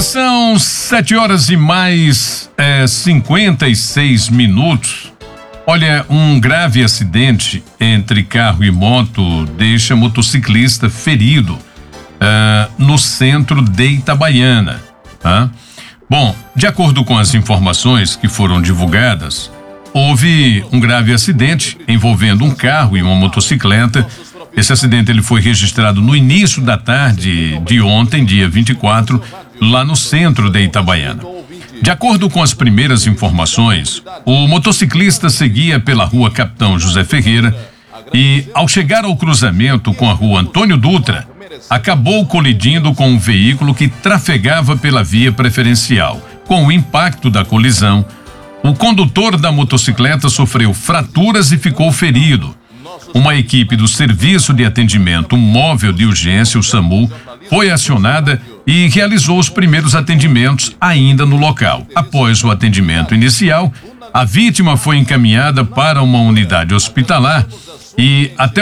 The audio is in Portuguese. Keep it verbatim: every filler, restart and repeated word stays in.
Agora são sete horas e mais é, cinquenta e seis minutos. Olha, um grave acidente entre carro e moto deixa motociclista ferido uh, no centro de Itabaiana. Tá? Bom, de acordo com as informações que foram divulgadas, houve um grave acidente envolvendo um carro e uma motocicleta. Esse acidente ele foi registrado no início da tarde de ontem, dia vinte e quatro, lá no centro de Itabaiana. De acordo com as primeiras informações, o motociclista seguia pela rua Capitão José Ferreira e, ao chegar ao cruzamento com a rua Antônio Dutra, acabou colidindo com um veículo que trafegava pela via preferencial. Com o impacto da colisão, o condutor da motocicleta sofreu fraturas e ficou ferido. Uma equipe do Serviço de Atendimento Móvel de Urgência, o SAMU, foi acionada e realizou os primeiros atendimentos ainda no local. Após o atendimento inicial, a vítima foi encaminhada para uma unidade hospitalar e até